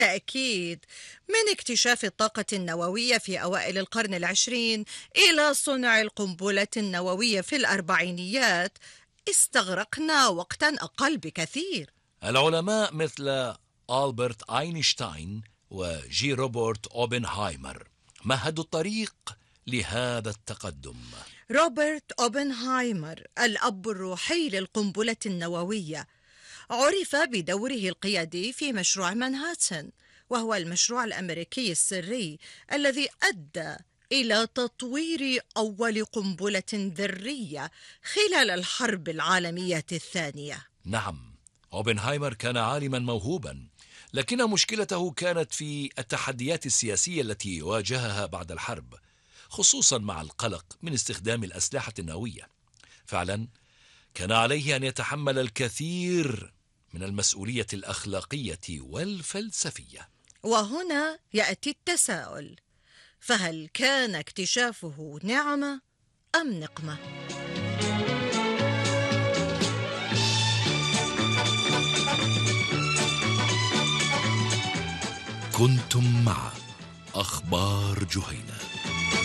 بالتأكيد، من اكتشاف الطاقة النووية في أوائل القرن العشرين إلى صنع القنبلة النووية في الأربعينيات استغرقنا وقتا أقل بكثير. العلماء مثل ألبرت أينشتاين وجي روبرت أوبنهايمر مهدوا الطريق لهذا التقدم. روبرت أوبنهايمر الأب الروحي للقنبلة النووية عرف بدوره القيادي في مشروع مانهاتن، وهو المشروع الأمريكي السري الذي أدى إلى تطوير أول قنبلة ذرية خلال الحرب العالمية الثانية. نعم، أوبنهايمر كان عالما موهوبا، لكن مشكلته كانت في التحديات السياسية التي واجهها بعد الحرب، خصوصا مع القلق من استخدام الأسلحة النووية. فعلا كان عليه أن يتحمل الكثير من المسؤولية الأخلاقية والفلسفية. وهنا يأتي التساؤل: فهل كان اكتشافه نعمة أم نقمة؟ كنتم مع أخبار جهينة.